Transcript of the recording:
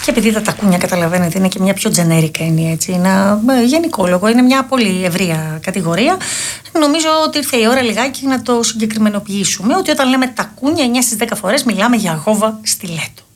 Και επειδή τα τακούνια, καταλαβαίνετε, είναι και μια πιο generic έννοια, έτσι, ένα γενικόλογο, είναι μια πολύ ευρεία κατηγορία. Νομίζω ότι ήρθε η ώρα λιγάκι να το συγκεκριμενοποιήσουμε, ότι όταν λέμε τακούνια 9 στις 10 φορές μιλάμε για γόβα στιλέτο.